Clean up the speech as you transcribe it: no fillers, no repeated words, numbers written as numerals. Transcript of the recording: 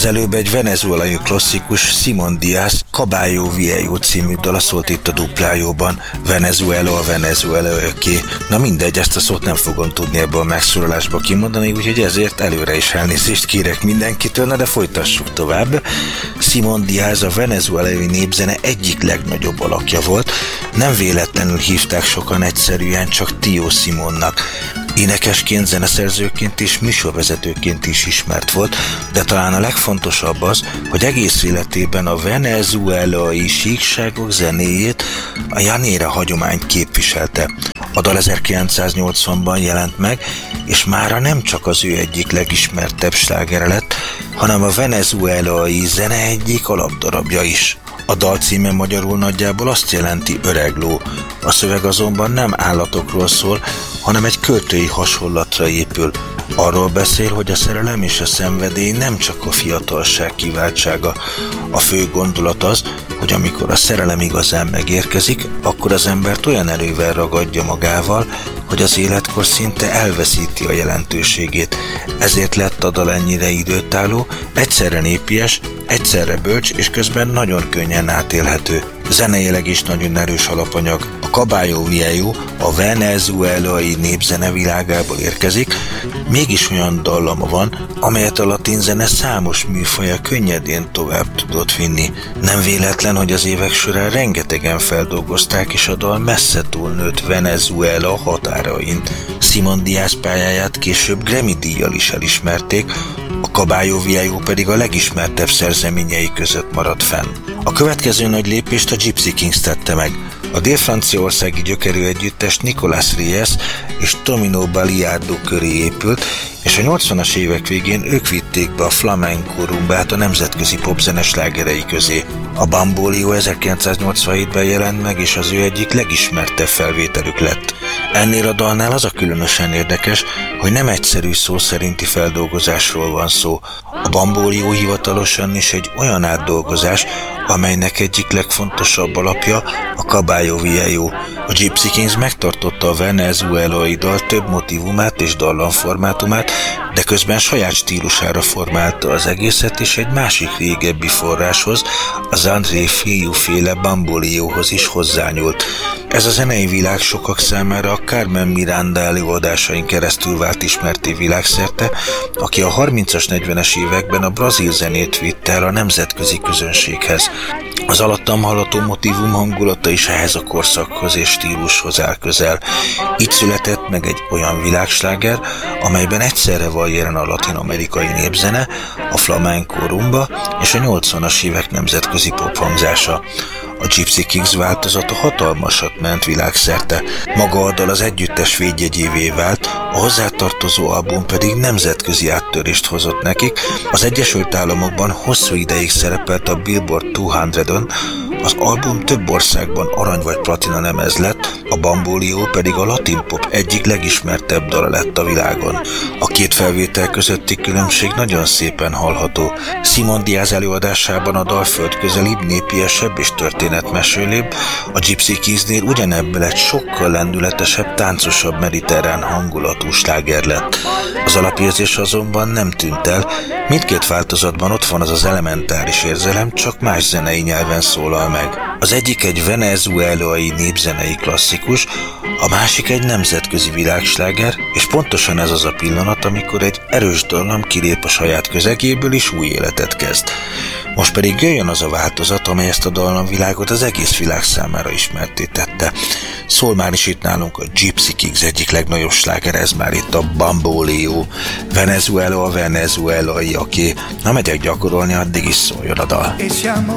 Az előbb egy venezuelai klasszikus Simón Díaz Caballo Viejo című dala szólt itt a duplájóban. Venezuela, öké. Na mindegy, ezt a szót nem fogom tudni ebből a megszólalásba kimondani, úgyhogy ezért előre is elnézést kérek mindenkitől, de folytassuk tovább. Simón Díaz a venezuelai népzene egyik legnagyobb alakja volt, nem véletlenül hívták sokan egyszerűen csak Tio Simónnak. Énekesként, zeneszerzőként és műsorvezetőként is ismert volt, de talán a legfontosabb az, hogy egész életében a venezuelai síkságok zenéjét, a llanera hagyományt képviselte. A dal 1980-ban jelent meg, és mára nem csak az ő egyik legismertebb slágere lett, hanem a venezuelai zene egyik alapdarabja is. A dal címe magyarul nagyjából azt jelenti öreg ló. A szöveg azonban nem állatokról szól, hanem egy költői hasonlatra épül. Arról beszél, hogy a szerelem és a szenvedély nem csak a fiatalság kiváltsága. A fő gondolat az, hogy amikor a szerelem igazán megérkezik, akkor az embert olyan erővel ragadja magával, hogy az életkor szinte elveszíti a jelentőségét. Ezért lett a dal ennyire időtálló, egyszerre népies, egyszerre bölcs és közben nagyon könnyen átélhető. Zeneileg is nagyon erős alapanyag. A Caballo Viejo a venezuelai népzene világából érkezik, mégis olyan dallama van, amelyet a latin zene számos műfaja könnyedén tovább tudott vinni. Nem véletlen, hogy az évek során rengetegen feldolgozták, és a dal messze túlnőtt Venezuela határain. Simón Díaz pályáját később Grammy-díjjal is elismerték, a Caballo Viejo pedig a legismertebb szerzeményei között maradt fenn. A következő nagy lépést a Gypsy Kings tette meg. A dél-franciaországi gyökerű együttes Nicolas Reyes és Tomino Baliardo köré épült, és a 80-as évek végén ők vitték be a flamenco rumbát a nemzetközi popzene slágerei közé. A Bamboleo 1987-ben jelent meg, és az ő egyik legismertebb felvételük lett. Ennél a dalnál az a különösen érdekes, hogy nem egyszerű szó szerinti feldolgozásról van szó. A Bamboleo hivatalosan is egy olyan átdolgozás, amelynek egyik legfontosabb alapja a Caballo Viejo. A Gypsy Kings megtartotta a venezuelai dal több motivumát és dallamformátumát, de közben saját stílusára formálta az egészet, és egy másik régebbi forráshoz, az André Filiu-féle Bamboleóhoz is hozzányúlt. Ez a zenei világ sokak számára a Carmen Miranda előadásain keresztül vált ismerté világszerte, aki a 30-as, 40-es években a brazil zenét vitte el a nemzetközi közönséghez. Az alattam hallható motívum hangulata is ehhez a korszakhoz és stílushoz áll közel. Így született meg egy olyan világsláger, amelyben egyszerre van jelen a latin-amerikai népzene, a flamenco rumba és a 80-as évek nemzetközi pop hangzása. A Gypsy Kings változata hatalmasat ment világszerte, maga a dal az együttes védjegyévé vált, a hozzátartozó album pedig nemzetközi áttörést hozott nekik. Az Egyesült Államokban hosszú ideig szerepelt a Billboard 200-on, az album több országban arany vagy platina lemez lett, a Bamboleo pedig a latin pop egyik legismertebb dala lett a világon. A két felvétel közötti különbség nagyon szépen hallható. Simón Díaz előadásában a dal földközelibb, népiesebb és történetmesőlébb, a Gypsy Kingsnél ugyanebből egy sokkal lendületesebb, táncosabb mediterrán hangulatú sláger lett. Az alapérzés azonban nem tűnt el, mindkét változatban ott van az az elementáris érzelem, csak más zenei nyelven szólal meg. Az egyik egy venezuelai népzenei klasszikus, a másik egy nemzetközi világsláger, és pontosan ez az a pillanat, amikor egy erős dallam kilép a saját közegéből és új életet kezd. Most pedig jöjjön az a változat, amely ezt a dallamvilágot az egész világ számára ismertté tette. Szól már is itt nálunk a Gypsy Kings egyik legnagyobb sláger, ez már itt a Bamboleo. Venezuela a venezuelai, aki na megyek gyakorolni, addig is szóljon a dal.